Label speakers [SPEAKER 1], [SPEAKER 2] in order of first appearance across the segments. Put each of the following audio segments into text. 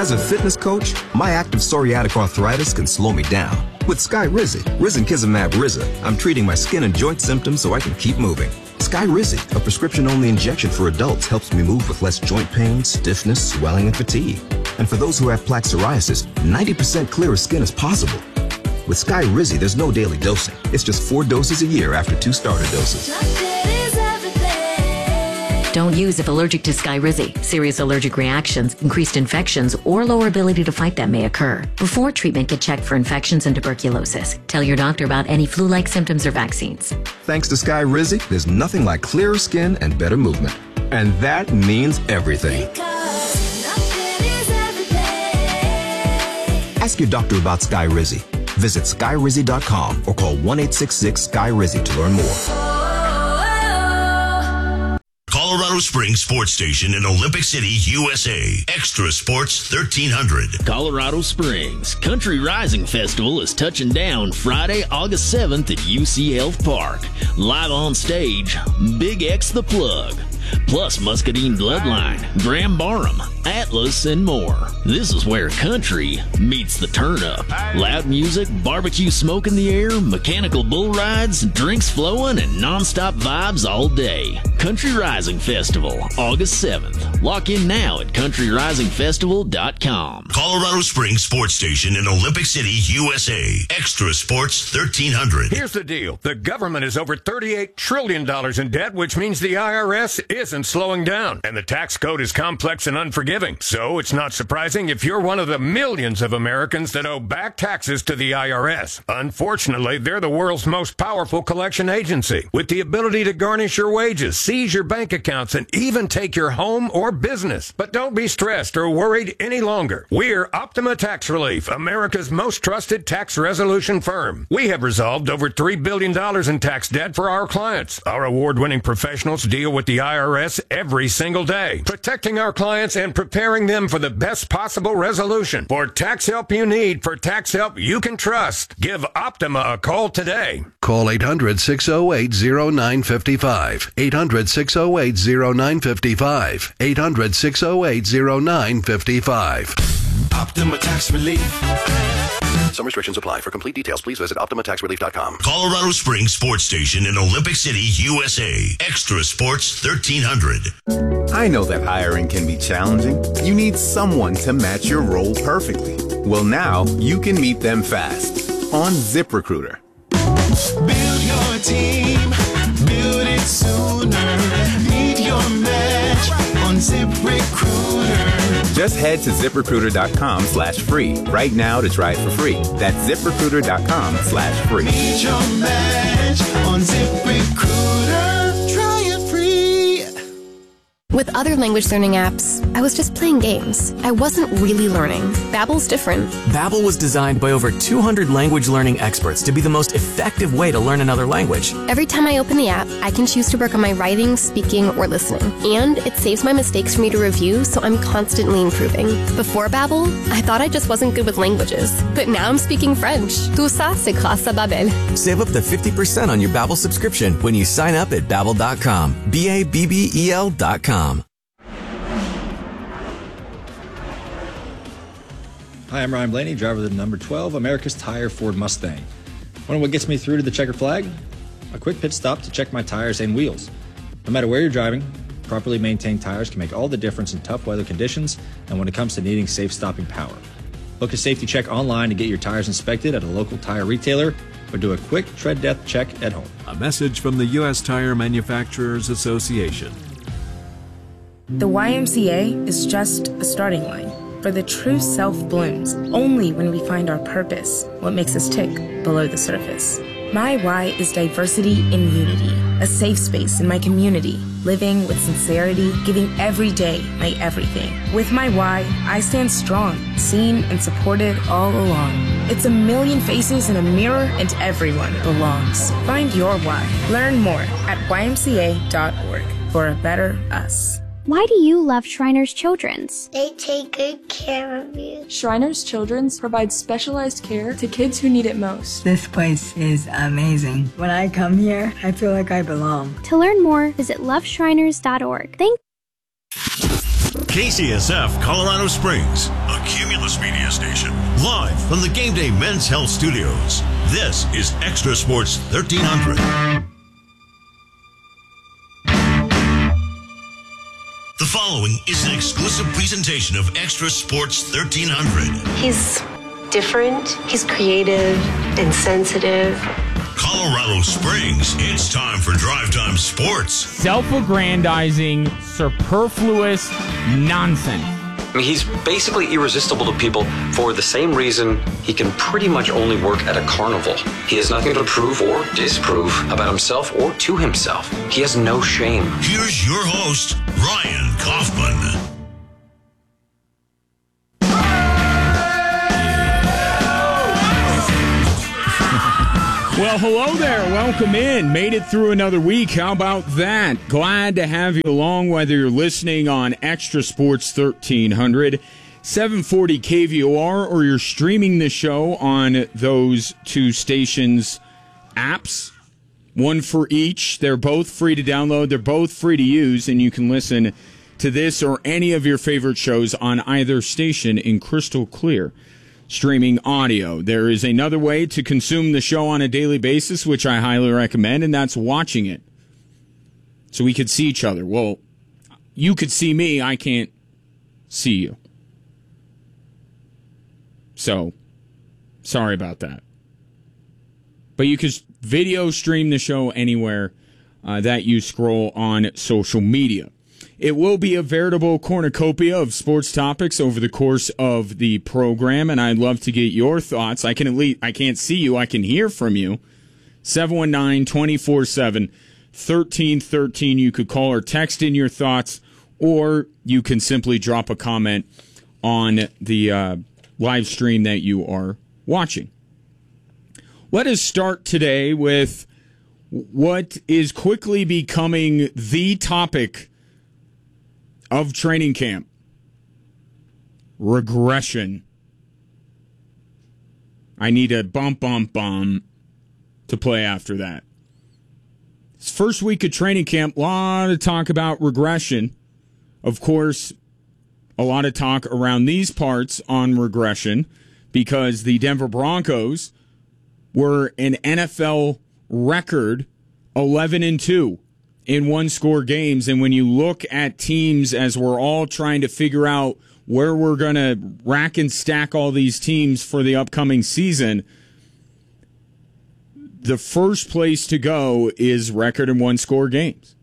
[SPEAKER 1] As a fitness coach, my active psoriatic arthritis can slow me down. With Skyrizi, risankizumab Riza, I'm treating my skin and joint symptoms so I can keep moving. Skyrizi, a prescription-only injection for adults, helps me move with less joint pain, stiffness, swelling, and fatigue. And for those who have plaque psoriasis, 90% clearer skin is possible. With Skyrizi, there's no daily dosing. It's just 4 doses a year after 2 starter doses.
[SPEAKER 2] Don't use if allergic to Skyrizi. Serious allergic reactions, increased infections, or lower ability to fight them may occur. Before treatment, get checked for infections and tuberculosis. Tell your doctor about any flu-like symptoms or vaccines.
[SPEAKER 1] Thanks to Skyrizi, there's nothing like clearer skin and better movement. And that means everything. Ask your doctor about Skyrizi. Visit Skyrizi.com or call 1-866-SKY-RIZI to learn more.
[SPEAKER 3] Colorado Springs Sports Station in Olympic City, USA. Extra Sports 1300.
[SPEAKER 4] Colorado Springs Country Rising Festival is touching down Friday, August 7th at UC Health Park. Live on stage, Big X the Plug, plus Muscadine Bloodline, Graham Barham, Atlas, and more. This is where country meets the turn-up. Loud music, barbecue smoke in the air, mechanical bull rides, drinks flowing, and non-stop vibes all day. Country Rising Festival, August 7th. Lock in now at countryrisingfestival.com.
[SPEAKER 3] Colorado Springs Sports Station in Olympic City, USA. Extra Sports 1300.
[SPEAKER 5] Here's the deal. The government is over $38 trillion in debt, which means the IRS isn't slowing down. And the tax code is complex and unforgiving. So it's not surprising if you're one of the millions of Americans that owe back taxes to the IRS. Unfortunately, they're the world's most powerful collection agency, with the ability to garnish your wages, seize your bank accounts, and even take your home or business. But don't be stressed or worried any longer. We're Optima Tax Relief, America's most trusted tax resolution firm. We have resolved over $3 billion in tax debt for our clients. Our award-winning professionals deal with the IRS every single day, protecting our clients and preparing them for the best possible resolution. For tax help you need, for tax help you can trust, give Optima a call today.
[SPEAKER 6] Call 800-608-0955. 800-608-0955. 800-608-0955.
[SPEAKER 3] Optima Tax Relief.
[SPEAKER 6] Some restrictions apply. For complete details, please visit OptimaTaxRelief.com.
[SPEAKER 3] Colorado Springs Sports Station in Olympic City, USA. Extra Sports 1300.
[SPEAKER 7] I know that hiring can be challenging. You need someone to match your role perfectly. Well, now you can meet them fast on ZipRecruiter.
[SPEAKER 8] Build your team, build it sooner. Meet your match on ZipRecruiter.
[SPEAKER 7] Just head to ZipRecruiter.com/free right now to try it for free. That's ZipRecruiter.com/free.
[SPEAKER 8] Meet your match on ZipRecruiter. Try it free.
[SPEAKER 9] With other language learning apps, I was just playing games. I wasn't really learning. Babbel's different.
[SPEAKER 10] Babbel was designed by over 200 language learning experts to be the most effective way to learn another language.
[SPEAKER 9] Every time I open the app, I can choose to work on my writing, speaking, or listening. And it saves my mistakes for me to review, so I'm constantly improving. Before Babbel, I thought I just wasn't good with languages. But now I'm speaking French. Tout ça, c'est grâce à Babbel.
[SPEAKER 10] Save up to 50% on your Babbel subscription when you sign up at Babbel.com. Babbel.com.
[SPEAKER 11] Hi, I'm Ryan Blaney, driver of the number 12 America's Tire Ford Mustang. Wonder what gets me through to the checker flag? A quick pit stop to check my tires and wheels. No matter where you're driving, properly maintained tires can make all the difference in tough weather conditions and when it comes to needing safe stopping power. Book a safety check online to get your tires inspected at a local tire retailer or do a quick tread depth check at home.
[SPEAKER 12] A message from the U.S. Tire Manufacturers Association.
[SPEAKER 13] The YMCA is just a starting line, for the true self blooms only when we find our purpose, what makes us tick below the surface. My why is diversity in unity, a safe space in my community, living with sincerity, giving every day my everything. With my why, I stand strong, seen and supported all along. It's a million faces in a mirror and everyone belongs. Find your why. Learn more at ymca.org for a better us.
[SPEAKER 14] Why do you love Shriners Children's?
[SPEAKER 15] They take good care of you.
[SPEAKER 16] Shriners Children's provides specialized care to kids who need it most.
[SPEAKER 17] This place is amazing. When I come here, I feel like I belong.
[SPEAKER 14] To learn more, visit loveshriners.org.
[SPEAKER 3] KCSF Colorado Springs, a Cumulus Media Station. Live from the Game Day Men's Health Studios. This is Extra Sports 1300. The following is an exclusive presentation of Extra Sports 1300.
[SPEAKER 18] He's different, he's creative and sensitive.
[SPEAKER 3] Colorado Springs, it's time for Drive Time Sports.
[SPEAKER 19] Self-aggrandizing, superfluous nonsense.
[SPEAKER 20] I mean, he's basically irresistible to people for the same reason he can pretty much only work at a carnival. He has nothing to prove or disprove about himself or to himself. He has no shame.
[SPEAKER 3] Here's your host, Ryan Kaufman.
[SPEAKER 21] Well, hello there. Welcome in. Made it through another week. How about that? Glad to have you along, whether you're listening on Extra Sports 1300, 740 KVOR, or you're streaming the show on those two stations' apps. One for each. They're both free to download. They're both free to use, and you can listen to this or any of your favorite shows on either station in crystal clear streaming audio. There is another way to consume the show on a daily basis, which I highly recommend, and that's watching it. So we could see each other. Well, you could see me, I can't see you. So, sorry about that. But you could video stream the show anywhere that you scroll on social media. It will be a veritable cornucopia of sports topics over the course of the program, and I'd love to get your thoughts. I can't see you, I can hear from you. 719-247-1313. You could call or text in your thoughts, or you can simply drop a comment on the live stream that you are watching. Let us start today with what is quickly becoming the topic of training camp: regression. I need a bump to play after that. It's first week of training camp, a lot of talk about regression. Of course, a lot of talk around these parts on regression because the Denver Broncos were an NFL record 11-2. in one-score games. And when you look at teams, as we're all trying to figure out where we're going to rack and stack all these teams for the upcoming season, the first place to go is record in one-score games.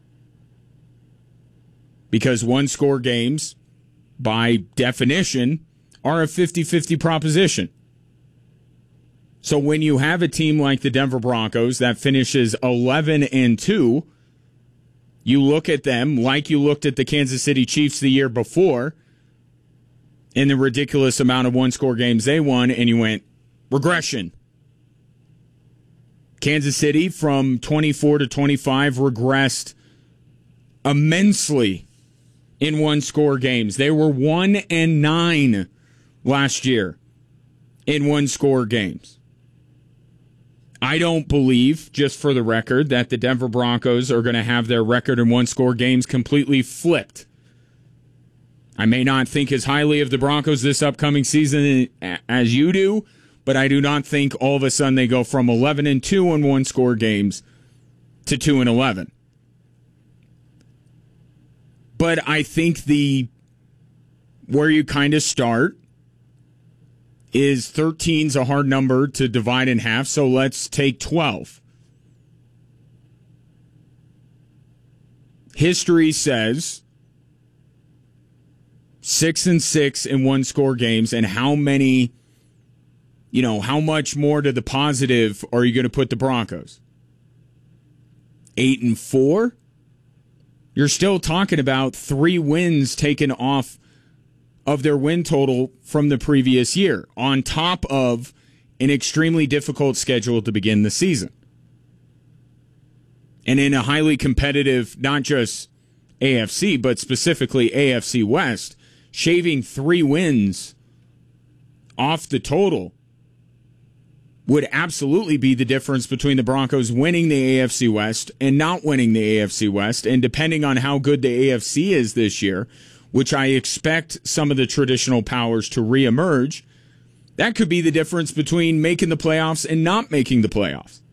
[SPEAKER 21] Because one-score games, by definition, are a 50-50 proposition. So when you have a team like the Denver Broncos that finishes 11-2, you look at them like you looked at the Kansas City Chiefs the year before in the ridiculous amount of one-score games they won, and you went, regression. Kansas City from 24 to 25 regressed immensely in one-score games. They were 1-9 last year in one-score games. I don't believe, just for the record, that the Denver Broncos are going to have their record in one-score games completely flipped. I may not think as highly of the Broncos this upcoming season as you do, but I do not think all of a sudden they go from 11-2 in one-score games to 2-11. But I think where you kind of start is 13's a hard number to divide in half, so let's take 12. History says 6-6 in one-score games, and how many, how much more to the positive are you going to put the Broncos? 8-4? You're still talking about 3 wins taken off of their win total from the previous year, on top of an extremely difficult schedule to begin the season. And in a highly competitive, not just AFC, but specifically AFC West, shaving 3 wins off the total would absolutely be the difference between the Broncos winning the AFC West and not winning the AFC West. And depending on how good the AFC is this year, which I expect some of the traditional powers to reemerge, that could be the difference between making the playoffs and not making the playoffs.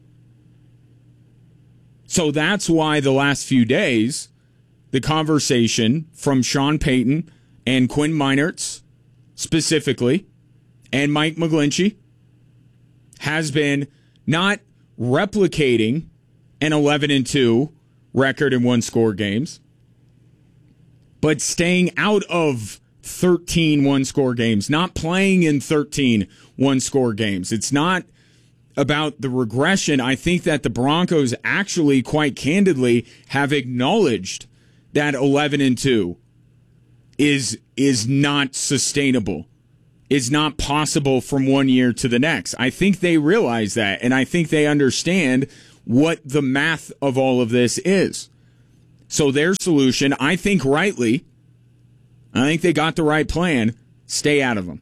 [SPEAKER 21] So that's why the last few days, the conversation from Sean Payton and Quinn Meinerz specifically, and Mike McGlinchey, has been not replicating an 11-2 record in one-score games, but staying out of 13 one-score games, not playing in 13 one-score games. It's not about the regression. I think that the Broncos actually, quite candidly, have acknowledged that 11-2 is not sustainable. It's not possible from one year to the next. I think they realize that, and I think they understand what the math of all of this is. So their solution, I think rightly, I think they got the right plan. Stay out of them.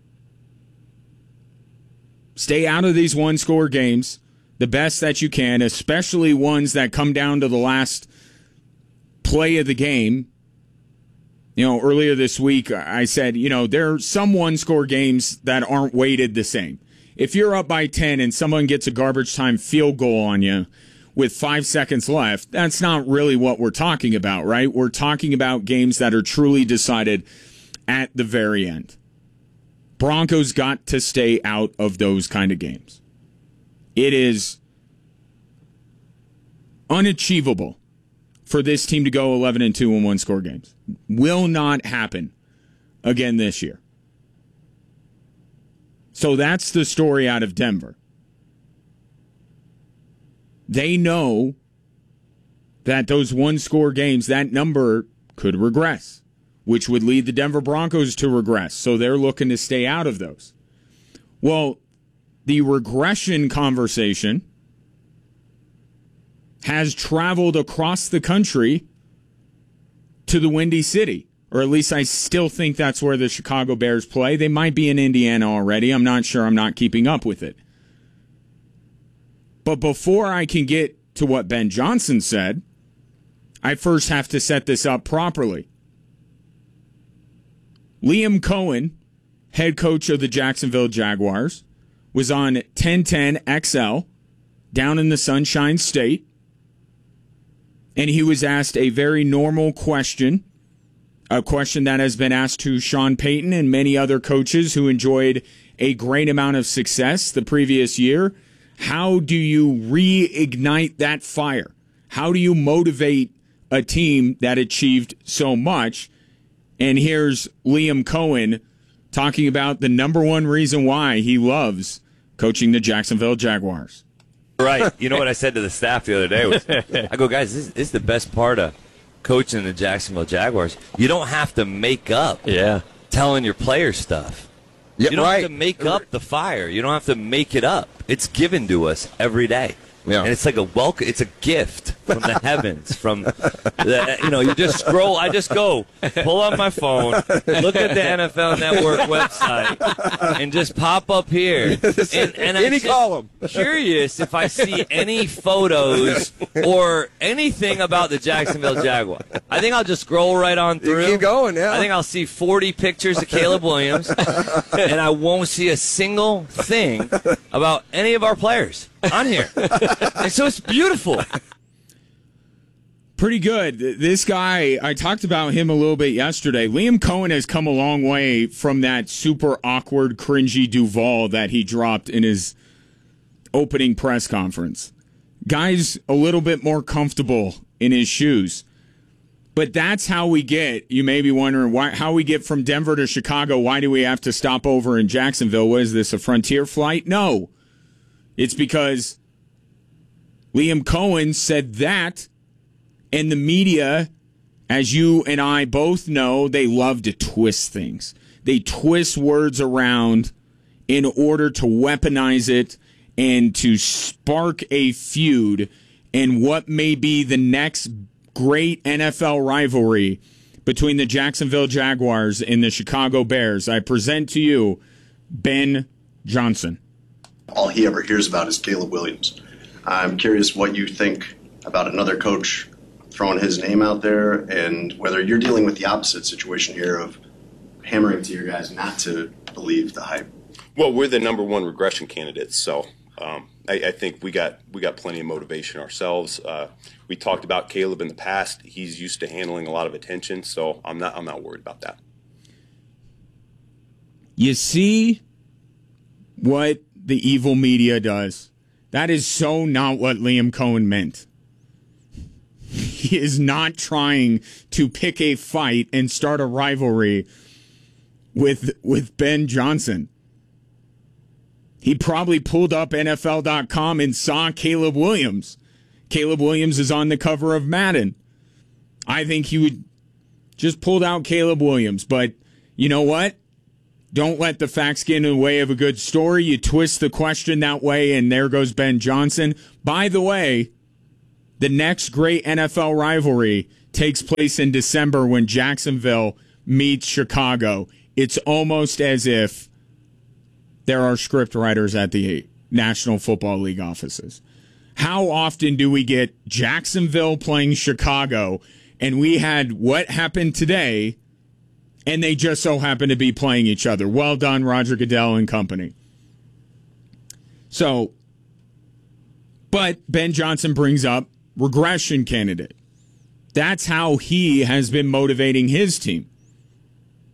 [SPEAKER 21] Stay out of these one-score games the best that you can, especially ones that come down to the last play of the game. You know, earlier this week, I said, there are some one-score games that aren't weighted the same. If you're up by 10 and someone gets a garbage time field goal on you with 5 seconds left, that's not really what we're talking about, right? We're talking about games that are truly decided at the very end. Broncos got to stay out of those kind of games. It is unachievable for this team to go 11-2 in one-score games. Will not happen again this year. So that's the story out of Denver. They know that those one-score games, that number could regress, which would lead the Denver Broncos to regress. So they're looking to stay out of those. Well, the regression conversation has traveled across the country to the Windy City. Or at least I still think that's where the Chicago Bears play. They might be in Indiana already. I'm not sure. I'm not keeping up with it. But before I can get to what Ben Johnson said, I first have to set this up properly. Liam Cohen, head coach of the Jacksonville Jaguars, was on 1010 XL down in the Sunshine State. And he was asked a very normal question, a question that has been asked to Sean Payton and many other coaches who enjoyed a great amount of success the previous year. How do you reignite that fire? How do you motivate a team that achieved so much? And here's Liam Cohen talking about the number one reason why he loves coaching the Jacksonville Jaguars.
[SPEAKER 2] Right. You know what I said to the staff the other day was, I go, guys, this is the best part of coaching the Jacksonville Jaguars. You don't have to make up telling your players stuff. You don't have to make up the fire. You don't have to make it up. It's given to us every day. Yeah. And it's like a welcome. It's a gift from the heavens. From the, you just scroll. I just go pull on my phone, look at the NFL Network website, and just pop up here. And I'm column. Curious if I see any photos or anything about the Jacksonville Jaguars. I think I'll just scroll right on through.
[SPEAKER 22] You keep going, yeah.
[SPEAKER 2] I think I'll see 40 pictures of Caleb Williams, and I won't see a single thing about any of our players on here. And so it's beautiful.
[SPEAKER 21] Pretty good. This guy, I talked about him a little bit yesterday. Liam Cohen has come a long way from that super awkward, cringy Duval that he dropped in his opening press conference. Guy's a little bit more comfortable in his shoes. But that's how we get, you may be wondering, how we get from Denver to Chicago. Why do we have to stop over in Jacksonville? What is this, a Frontier flight? No. It's because Liam Cohen said that, and the media, as you and I both know, they love to twist things. They twist words around in order to weaponize it and to spark a feud in what may be the next great NFL rivalry between the Jacksonville Jaguars and the Chicago Bears. I present to you Ben Johnson.
[SPEAKER 23] All he ever hears about is Caleb Williams. I'm curious what you think about another coach
[SPEAKER 1] throwing his name out there, and whether you're dealing with the opposite situation here of hammering to your guys not to believe the hype.
[SPEAKER 22] Well, we're the number one regression candidates, so I think we got plenty of motivation ourselves. We talked about Caleb in the past. He's used to handling a lot of attention, so I'm not worried about that.
[SPEAKER 21] You see what the evil media does. That is so not what Liam Cohen meant. He is not trying to pick a fight and start a rivalry with Ben Johnson. He probably pulled up NFL.com and saw Caleb Williams. Caleb Williams is on the cover of Madden. I think he would just pulled out Caleb Williams. But you know what? Don't let the facts get in the way of a good story. You twist the question that way, and there goes Ben Johnson. By the way, the next great NFL rivalry takes place in December when Jacksonville meets Chicago. It's almost as if there are script writers at the National Football League offices. How often do we get Jacksonville playing Chicago, and we had what happened today, and they just so happen to be playing each other? Well done, Roger Goodell and company. So, but Ben Johnson brings up regression candidate. That's how he has been motivating his team.